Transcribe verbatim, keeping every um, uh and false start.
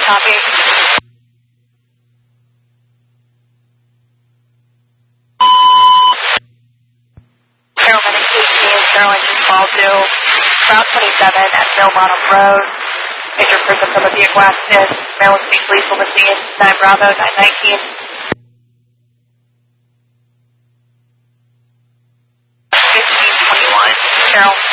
copy. Airline eighteen, zero engine call to Route twenty-seven at Mill Bottom Road. Major person from the vehicle accident. Male with lethal with the nine Bravo nine nineteen.